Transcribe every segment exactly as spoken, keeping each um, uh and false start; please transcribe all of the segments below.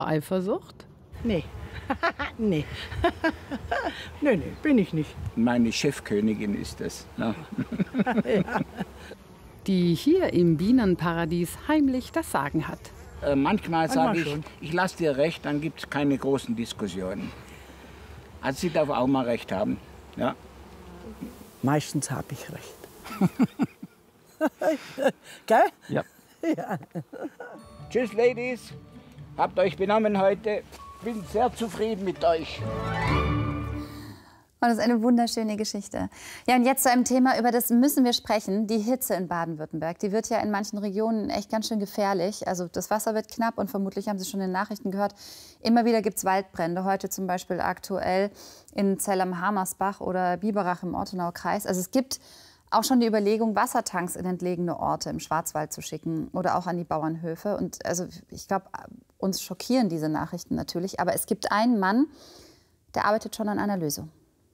Eifersucht? Nee. Nee. Nee, nee, bin ich nicht. Meine Chefkönigin ist das. Ja. Ja. Die hier im Bienenparadies heimlich das Sagen hat. Äh, manchmal sage ich, schon. ich lasse dir recht, dann gibt es keine großen Diskussionen. Also sie darf auch mal recht haben. Ja. Meistens habe ich recht. Gell? Ja. Ja. Tschüss, Ladies. Habt euch benommen heute. Bin sehr zufrieden mit euch. Und das ist eine wunderschöne Geschichte. Ja, und jetzt zu einem Thema, über das müssen wir sprechen. Die Hitze in Baden-Württemberg. Die wird ja in manchen Regionen echt ganz schön gefährlich. Also das Wasser wird knapp und vermutlich haben Sie schon in den Nachrichten gehört, immer wieder gibt es Waldbrände. Heute zum Beispiel aktuell in Zell am Hamersbach oder Biberach im Ortenauer Kreis. Also es gibt auch schon die Überlegung, Wassertanks in entlegene Orte im Schwarzwald zu schicken oder auch an die Bauernhöfe. Und also ich glaube, uns schockieren diese Nachrichten natürlich. Aber es gibt einen Mann, der arbeitet schon an einer Lösung.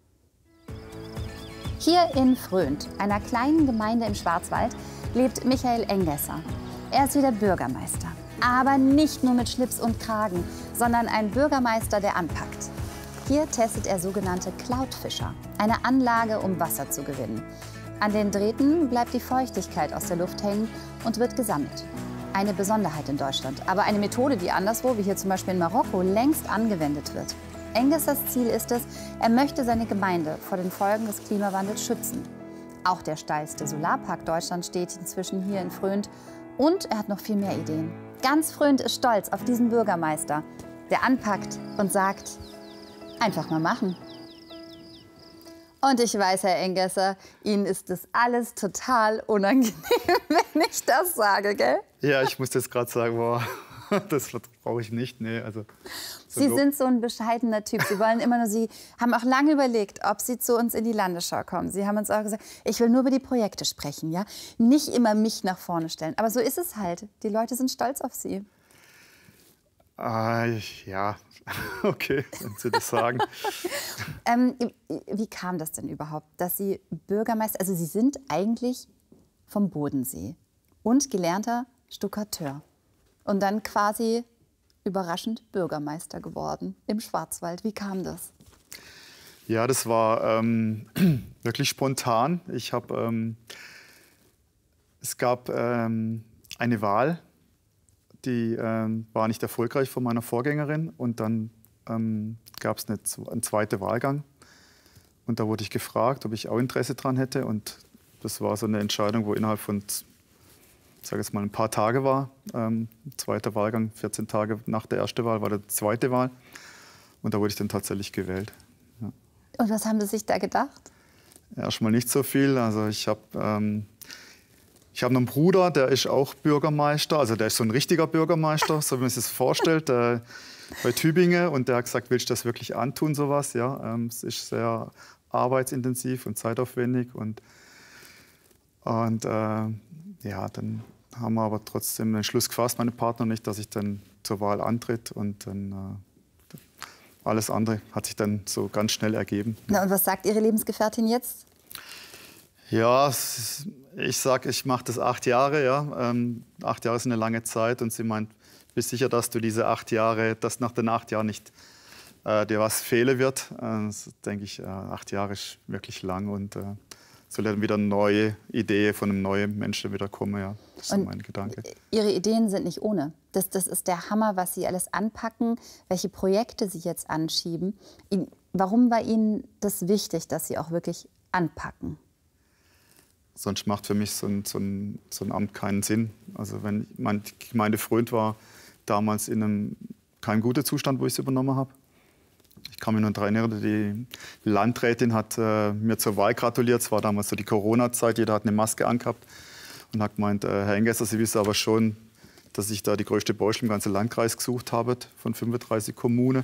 Hier in Fröhnt, einer kleinen Gemeinde im Schwarzwald, lebt Michael Engesser. Er ist wieder Bürgermeister. Aber nicht nur mit Schlips und Kragen, sondern ein Bürgermeister, der anpackt. Hier testet er sogenannte Cloudfischer, eine Anlage, um Wasser zu gewinnen. An den Drähten bleibt die Feuchtigkeit aus der Luft hängen und wird gesammelt. Eine Besonderheit in Deutschland, aber eine Methode, die anderswo, wie hier zum Beispiel in Marokko, längst angewendet wird. Engessers Ziel ist es, er möchte seine Gemeinde vor den Folgen des Klimawandels schützen. Auch der steilste Solarpark Deutschlands steht inzwischen hier in Fröhnt. Und er hat noch viel mehr Ideen. Ganz Fröhnt ist stolz auf diesen Bürgermeister, der anpackt und sagt, einfach mal machen. Und ich weiß, Herr Engesser, Ihnen ist das alles total unangenehm, wenn ich das sage, gell? Ja, ich muss jetzt gerade sagen, boah, das brauche ich nicht. Nee, also, so Sie sind so ein bescheidener Typ. Sie wollen immer nur, Sie haben auch lange überlegt, ob Sie zu uns in die Landesschau kommen. Sie haben uns auch gesagt, ich will nur über die Projekte sprechen, ja? Nicht immer mich nach vorne stellen. Aber so ist es halt. Die Leute sind stolz auf Sie. äh, ja, okay, wenn Sie das sagen. ähm, wie kam das denn überhaupt, dass Sie Bürgermeister, also Sie sind eigentlich vom Bodensee und gelernter Stuckateur und dann quasi überraschend Bürgermeister geworden im Schwarzwald. Wie kam das? Ja, das war ähm, wirklich spontan. Ich habe, ähm, es gab ähm, eine Wahl, die ähm, war nicht erfolgreich von meiner Vorgängerin. Und dann ähm, gab es eine, einen zweiten Wahlgang. Und da wurde ich gefragt, ob ich auch Interesse daran hätte. Und das war so eine Entscheidung, wo innerhalb von, ich sage jetzt mal, ein paar Tage war. Ähm, zweiter Wahlgang, vierzehn Tage nach der ersten Wahl war die zweite Wahl. Und da wurde ich dann tatsächlich gewählt. Ja. Und was haben Sie sich da gedacht? Erstmal nicht so viel. Also ich habe ähm, ich hab noch einen Bruder, der ist auch Bürgermeister. Also der ist so ein richtiger Bürgermeister, so wie man sich das vorstellt, äh, bei Tübingen. Und der hat gesagt, willst du das wirklich antun, sowas? Ja, ähm, es ist sehr arbeitsintensiv und zeitaufwendig. Und, und äh, ja, dann haben wir aber trotzdem den Schluss gefasst, meine Partner und ich, dass ich dann zur Wahl antritt. Und dann äh, alles andere hat sich dann so ganz schnell ergeben. Na, und was sagt Ihre Lebensgefährtin jetzt? Ja, ich sage, ich mache das acht Jahre. Ja. Ähm, acht Jahre ist eine lange Zeit. Und sie meint, bist sicher, dass du diese acht Jahre, dass nach den acht Jahren nicht äh, dir was fehlen wird. Äh, das denke ich, äh, acht Jahre ist wirklich lang. Und äh, soll dann wieder eine neue Idee von einem neuen Menschen wieder kommen. Ja. Das ist Und mein Gedanke. Ihre Ideen sind nicht ohne. Das, das ist der Hammer, was Sie alles anpacken, welche Projekte Sie jetzt anschieben. Warum war Ihnen das wichtig, dass Sie auch wirklich anpacken? Sonst macht für mich so ein, so ein, so ein Amt keinen Sinn. Also wenn mein Gemeinde Fröhnt war damals in einem keinem guten Zustand, wo ich es übernommen habe. Ich kann mich noch daran erinnern, die Landrätin hat äh, mir zur Wahl gratuliert. Es war damals so die Corona-Zeit, jeder hat eine Maske angehabt und hat gemeint, äh, Herr Engesser, Sie wissen aber schon, dass ich da die größte Baustelle im ganzen Landkreis gesucht habe, von fünfunddreißig Kommunen.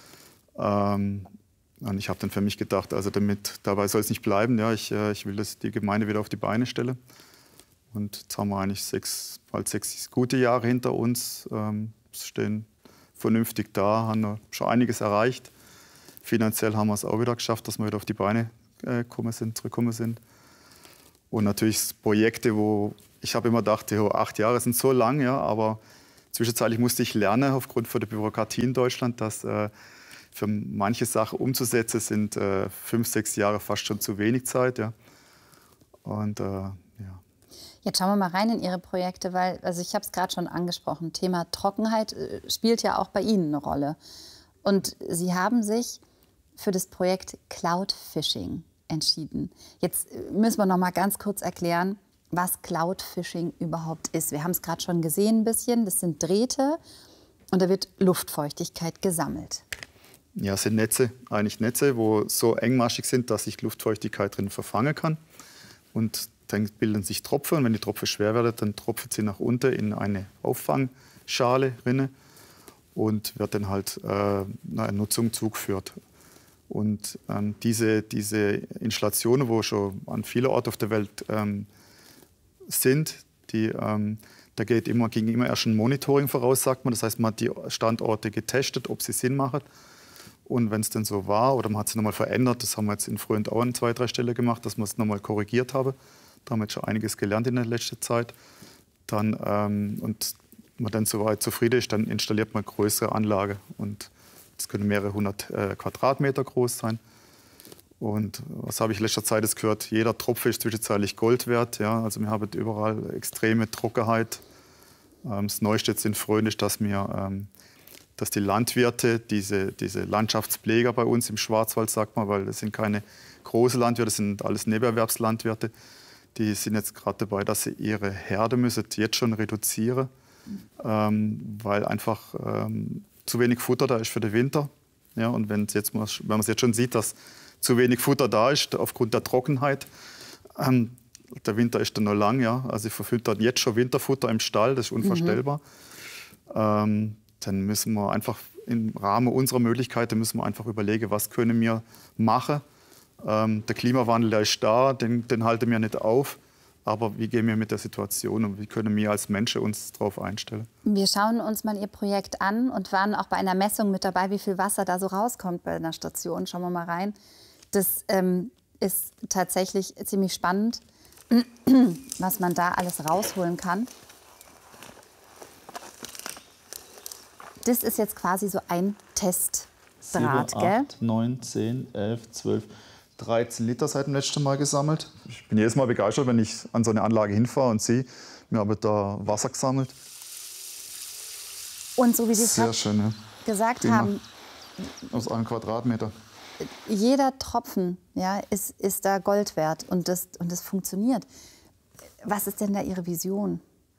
Ähm, Und ich habe dann für mich gedacht, also damit, dabei soll es nicht bleiben. Ja, ich, ich will das, die Gemeinde wieder auf die Beine stellen. Und jetzt haben wir eigentlich sechs, bald sechs gute Jahre hinter uns. Ähm, stehen vernünftig da, haben schon einiges erreicht. Finanziell haben wir es auch wieder geschafft, dass wir wieder auf die Beine äh, kommen sind, zurückgekommen sind. Und natürlich Projekte, wo ich habe immer gedacht, ja, acht Jahre sind so lang, ja, aber Zwischenzeitlich musste ich lernen, aufgrund von der Bürokratie in Deutschland, dass äh, für manche Sachen umzusetzen sind äh, fünf, sechs Jahre fast schon zu wenig Zeit. Ja. Und äh, ja. Jetzt schauen wir mal rein in Ihre Projekte, weil, also ich habe es gerade schon angesprochen, Thema Trockenheit äh, spielt ja auch bei Ihnen eine Rolle. Und Sie haben sich für das Projekt Cloud Fishing entschieden. Jetzt müssen wir noch mal ganz kurz erklären, was Cloud Fishing überhaupt ist. Wir haben es gerade schon gesehen ein bisschen, das sind Drähte und da wird Luftfeuchtigkeit gesammelt. Ja, es sind Netze, eigentlich Netze, wo so engmaschig sind, dass sich Luftfeuchtigkeit drin verfangen kann. Und dann bilden sich Tropfen und wenn die Tropfen schwer werden, dann tropfen sie nach unten in eine Auffangschale rinne und wird dann halt äh, einer Nutzung zugeführt. Und ähm, diese, diese Installationen, wo schon an vielen Orten auf der Welt ähm, sind, die, ähm, da geht immer, ging immer erst ein Monitoring voraus, sagt man. Das heißt, man hat die Standorte getestet, ob sie Sinn machen. Und wenn es dann so war oder man hat sie nochmal verändert, das haben wir jetzt in Fröhnt auch an zwei, drei Stellen gemacht, dass wir es nochmal korrigiert haben. Da haben wir jetzt schon einiges gelernt in der letzten Zeit. Dann, ähm, und wenn man dann soweit zufrieden ist, dann installiert man eine größere Anlage. Und das können mehrere hundert äh, Quadratmeter groß sein. Und was habe ich in letzter Zeit jetzt gehört? Jeder Tropfen ist zwischenzeitlich Gold wert. Ja? Also wir haben überall extreme Trockenheit. Ähm, das Neueste jetzt in Fröhnt ist, dass wir, ähm, dass die Landwirte, diese, diese Landschaftspfleger bei uns im Schwarzwald, sagt man, weil das sind keine großen Landwirte, das sind alles Nebenerwerbslandwirte, die sind jetzt gerade dabei, dass sie ihre Herde müssen jetzt schon reduzieren, ähm, weil einfach ähm, zu wenig Futter da ist für den Winter. Ja, und wenn, jetzt mal, wenn man es jetzt schon sieht, dass zu wenig Futter da ist aufgrund der Trockenheit, ähm, der Winter ist dann noch lang, ja, also ich verfütter jetzt schon Winterfutter im Stall, das ist unvorstellbar. Mhm. Ähm, dann müssen wir einfach im Rahmen unserer Möglichkeiten müssen wir einfach überlegen, was können wir machen. Ähm, der Klimawandel, der ist da, den, den halten wir nicht auf. Aber wie gehen wir mit der Situation und wie können wir als Menschen uns darauf einstellen? Wir schauen uns mal Ihr Projekt an und waren auch bei einer Messung mit dabei, wie viel Wasser da so rauskommt bei einer Station. Schauen wir mal rein. Das ähm, ist tatsächlich ziemlich spannend, was man da alles rausholen kann. Das ist jetzt quasi so ein Testdraht, sieben, gell? acht, neun, zehn, elf, zwölf, dreizehn Liter seit dem letzten Mal gesammelt. Ich bin jedes Mal begeistert, wenn ich an so eine Anlage hinfahre und sehe, wir haben da Wasser gesammelt. Und so wie Sie es Sehr schön, ja. gesagt Prima. haben, aus einem Quadratmeter. Jeder Tropfen, ja, ist, ist da Gold wert und das, und das funktioniert. Was ist denn da Ihre Vision?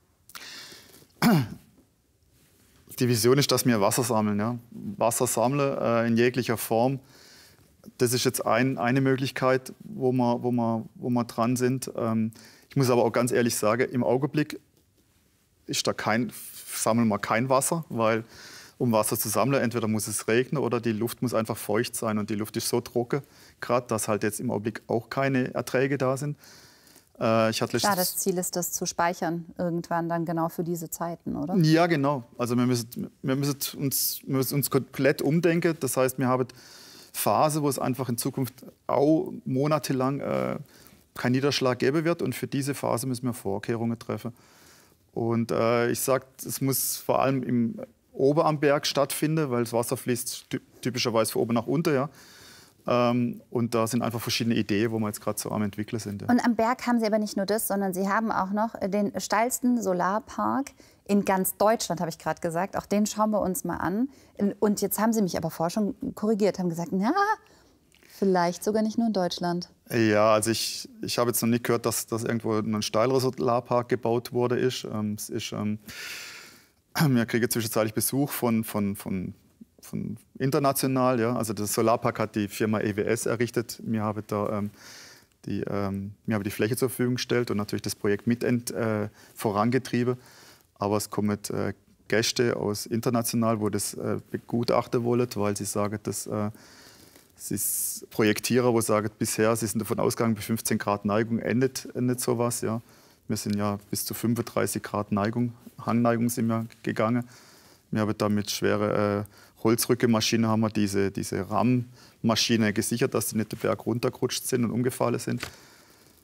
Die Vision ist, dass wir Wasser sammeln. Ja. Wasser sammeln äh, in jeglicher Form. Das ist jetzt ein, eine Möglichkeit, wo wir, wo wir, wo wir dran sind. Ähm, ich muss aber auch ganz ehrlich sagen, im Augenblick ist da kein, sammeln wir kein Wasser, weil um Wasser zu sammeln, entweder muss es regnen oder die Luft muss einfach feucht sein. Und die Luft ist so trocken, gerade, dass halt jetzt im Augenblick auch keine Erträge da sind. Äh, ich hatte Klar, das Ziel ist, das zu speichern irgendwann dann genau für diese Zeiten, oder? Ja, genau. Also wir müssen, wir müssen, uns, wir müssen uns komplett umdenken. Das heißt, wir haben Phase, wo es einfach in Zukunft auch monatelang äh, kein Niederschlag geben wird. Und für diese Phase müssen wir Vorkehrungen treffen. Und äh, ich sage, es muss vor allem im oben am Berg stattfinden, weil das Wasser fließt typischerweise von oben nach unten. Ja. Ähm, und da sind einfach verschiedene Ideen, wo wir jetzt gerade so am entwickeln sind. Ja. Und am Berg haben Sie aber nicht nur das, sondern Sie haben auch noch den steilsten Solarpark in ganz Deutschland, habe ich gerade gesagt. Auch den schauen wir uns mal an. Und jetzt haben Sie mich aber vorher schon korrigiert, haben gesagt, na, vielleicht sogar nicht nur in Deutschland. Ja, also ich, ich habe jetzt noch nicht gehört, dass, dass irgendwo ein steilerer Solarpark gebaut wurde. Ist. Ähm, es ist ähm, wir kriegen zwischenzeitlich Besuch von, von, von, von international. Ja. Also das Solarpark hat die Firma E W S errichtet. Wir haben da ähm, die, ähm, wir haben die Fläche zur Verfügung gestellt und natürlich das Projekt mit ent, äh, vorangetrieben. Aber es kommen äh, Gäste aus international, wo das äh, begutachten wollen, weil sie sagen, dass äh, sie ist Projektierer, wo sagen, bisher sie sind davon ausgegangen, bei fünfzehn Grad Neigung endet, endet sowas. Ja. Wir sind ja bis zu fünfunddreißig Grad Neigung, Hangneigung sind wir gegangen. Wir haben da mit schweren äh, Holzrückemaschinen haben wir diese, diese Rammmaschine gesichert, dass sie nicht den Berg runtergerutscht sind und umgefallen sind.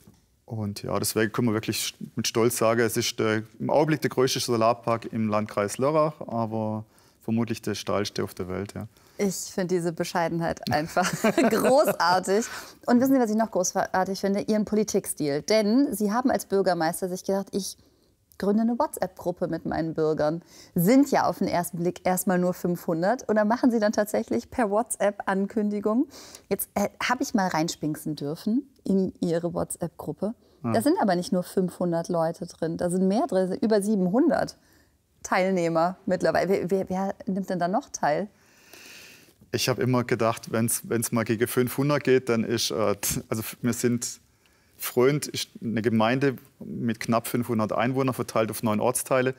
Und ja, deswegen können wir wirklich mit Stolz sagen, es ist der, im Augenblick der größte Solarpark im Landkreis Lörrach, aber vermutlich der steilste auf der Welt. Ja. Ich finde diese Bescheidenheit einfach großartig. Und wissen Sie, was ich noch großartig finde? Ihren Politikstil. Denn Sie haben als Bürgermeister sich gedacht, ich gründe eine WhatsApp-Gruppe mit meinen Bürgern. Sind ja auf den ersten Blick erstmal nur fünfhundert. Und dann machen Sie dann tatsächlich per WhatsApp Ankündigung. Jetzt äh, habe ich mal reinspinksen dürfen in Ihre WhatsApp-Gruppe. Ja. Da sind aber nicht nur fünfhundert Leute drin, da sind mehr drin, über siebenhundert Teilnehmer mittlerweile. Wer, wer, wer nimmt denn da noch teil? Ich habe immer gedacht, wenn es mal gegen fünfhundert geht, dann ist, äh, also wir sind, Fröhnt ist eine Gemeinde mit knapp fünfhundert Einwohnern, verteilt auf neun Ortsteile.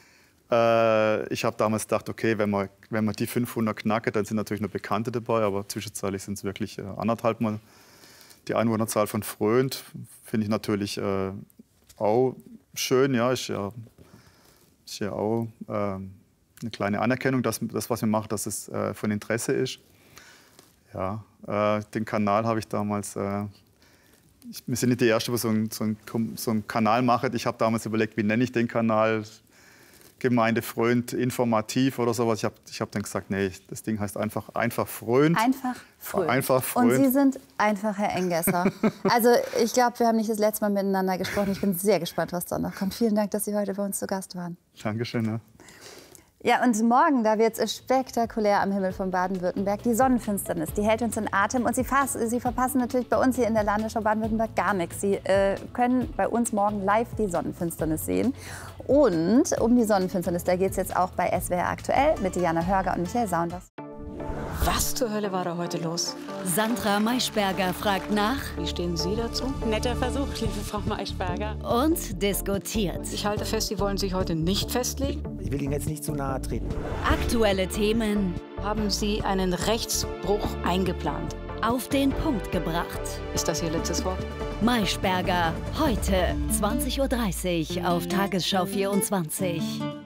Äh, ich habe damals gedacht, okay, wenn wir, wenn wir die fünfhundert knacken, dann sind natürlich noch Bekannte dabei, aber zwischenzeitlich sind es wirklich äh, anderthalb Mal die Einwohnerzahl von Fröhnt. Finde ich natürlich äh, auch schön, ja, ist ja, ist ja auch äh, eine kleine Anerkennung, dass das, was wir machen, dass es äh, von Interesse ist. Ja, äh, den Kanal habe ich damals, äh, ich, wir sind nicht die Erste, die so einen so so ein Kanal machen. Ich habe damals überlegt, wie nenne ich den Kanal? Gemeinde Fröhnt, informativ oder sowas. Ich habe ich hab dann gesagt, nee, das Ding heißt einfach, einfach Fröhnt. Einfach Fröhnt. Einfach Fröhnt. Und Sie sind einfach Herr Engesser. Also ich glaube, wir haben nicht das letzte Mal miteinander gesprochen. Ich bin sehr gespannt, was da noch kommt. Vielen Dank, dass Sie heute bei uns zu Gast waren. Dankeschön. Ja. Ja, und morgen, da wird es spektakulär am Himmel von Baden-Württemberg. Die Sonnenfinsternis, die hält uns in Atem. Und Sie, fass, Sie verpassen natürlich bei uns hier in der Landesschau Baden-Württemberg gar nichts. Sie äh, können bei uns morgen live die Sonnenfinsternis sehen. Und um die Sonnenfinsternis, da geht es jetzt auch bei S W R aktuell mit Diana Hörger und Michael Saunders. Was zur Hölle war da heute los? Sandra Maischberger fragt nach. Wie stehen Sie dazu? Netter Versuch, liebe Frau Maischberger. Und diskutiert. Ich halte fest, Sie wollen sich heute nicht festlegen. Ich will Ihnen jetzt nicht zu nahe treten. Aktuelle Themen. Haben Sie einen Rechtsbruch eingeplant? Auf den Punkt gebracht. Ist das Ihr letztes Wort? Maischberger, heute zwanzig Uhr dreißig auf Tagesschau vierundzwanzig.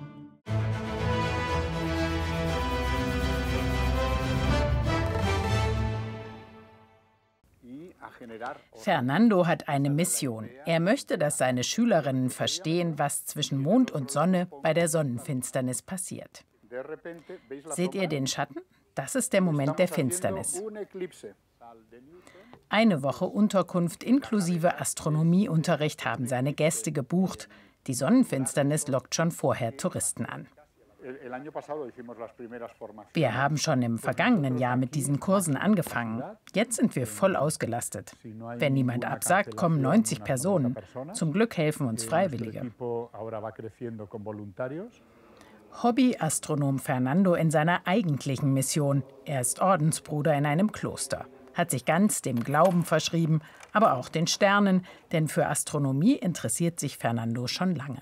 Fernando hat eine Mission. Er möchte, dass seine Schülerinnen verstehen, was zwischen Mond und Sonne bei der Sonnenfinsternis passiert. Seht ihr den Schatten? Das ist der Moment der Finsternis. Eine Woche Unterkunft inklusive Astronomieunterricht haben seine Gäste gebucht. Die Sonnenfinsternis lockt schon vorher Touristen an. Wir haben schon im vergangenen Jahr mit diesen Kursen angefangen. Jetzt sind wir voll ausgelastet. Wenn niemand absagt, kommen neunzig Personen. Zum Glück helfen uns Freiwillige. Hobby-Astronom Fernando in seiner eigentlichen Mission. Er ist Ordensbruder in einem Kloster. Hat sich ganz dem Glauben verschrieben, aber auch den Sternen. Denn für Astronomie interessiert sich Fernando schon lange.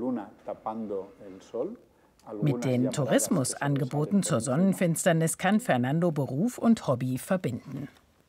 Mit den Tourismusangeboten zur Sonnenfinsternis kann Fernando Beruf und Hobby verbinden.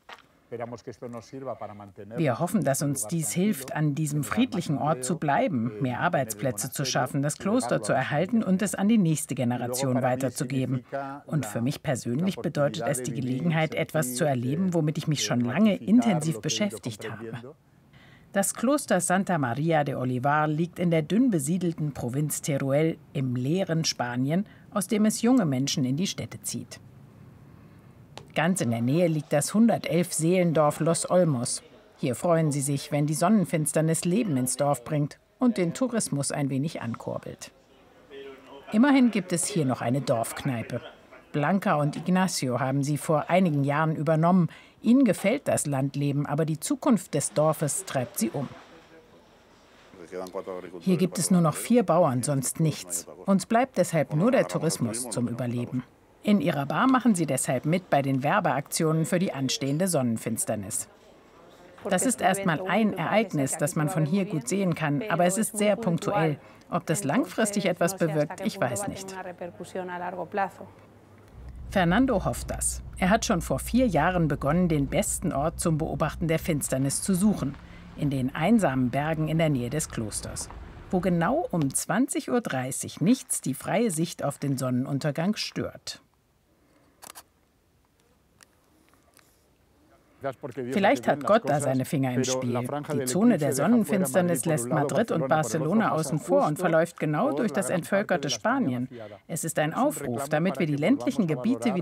Wir hoffen, dass uns dies hilft, an diesem friedlichen Ort zu bleiben, mehr Arbeitsplätze zu schaffen, das Kloster zu erhalten und es an die nächste Generation weiterzugeben. Und für mich persönlich bedeutet es die Gelegenheit, etwas zu erleben, womit ich mich schon lange intensiv beschäftigt habe. Das Kloster Santa Maria de Olivar liegt in der dünn besiedelten Provinz Teruel im leeren Spanien, aus dem es junge Menschen in die Städte zieht. Ganz in der Nähe liegt das hundertelf Seelendorf Los Olmos. Hier freuen sie sich, wenn die Sonnenfinsternis Leben ins Dorf bringt und den Tourismus ein wenig ankurbelt. Immerhin gibt es hier noch eine Dorfkneipe. Blanca und Ignacio haben sie vor einigen Jahren übernommen. Ihnen gefällt das Landleben, aber die Zukunft des Dorfes treibt sie um. Hier gibt es nur noch vier Bauern, sonst nichts. Uns bleibt deshalb nur der Tourismus zum Überleben. In ihrer Bar machen sie deshalb mit bei den Werbeaktionen für die anstehende Sonnenfinsternis. Das ist erstmal ein Ereignis, das man von hier gut sehen kann, aber es ist sehr punktuell. Ob das langfristig etwas bewirkt, ich weiß nicht. Fernando hofft das. Er hat schon vor vier Jahren begonnen, den besten Ort zum Beobachten der Finsternis zu suchen. In den einsamen Bergen in der Nähe des Klosters, wo genau um zwanzig Uhr dreißig nichts die freie Sicht auf den Sonnenuntergang stört. Vielleicht hat Gott da seine Finger im Spiel. Die Zone der Sonnenfinsternis lässt Madrid und Barcelona außen vor und verläuft genau durch das entvölkerte Spanien. Es ist ein Aufruf, damit wir die ländlichen Gebiete wieder